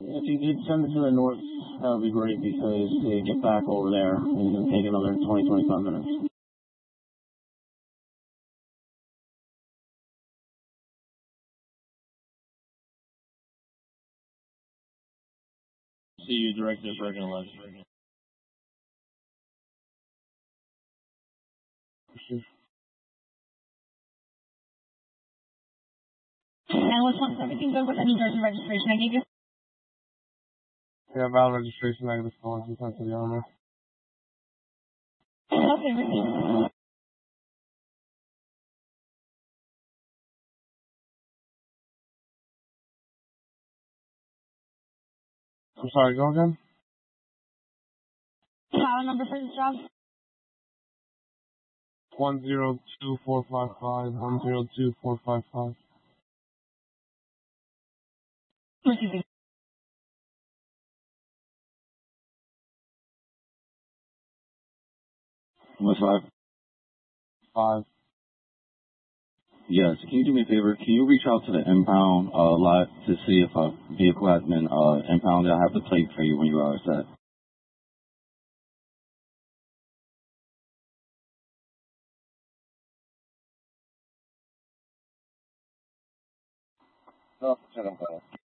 If you could send it to the north, that would be great because to get back over there is going to take another 20-25 minutes. See you, Director Bergenless. And what's everything good with the New Jersey registration I gave you? Yeah, valid registration, negative scores, and to the armor. Okay, received. I'm sorry, go again? File number for this job? 102455, 102455. Receiving. What's 5? 5. Yes. Can you do me a favor? Can you reach out to the impound lot to see if a vehicle has been impounded? I have the plate for you when you are set. No, check them out.